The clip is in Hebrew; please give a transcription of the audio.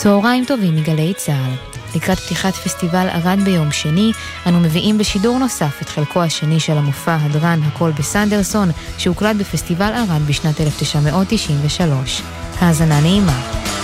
צהריים טובים מגלי צה"ל. לקראת פתיחת פסטיבל ערד ביום שני, אנו מביאים בשידור נוסף את חלקו השני של המופע הדרן הכל בסנדרסון, שהוקלט בפסטיבל ערד בשנת 1993. האזנה נעימה.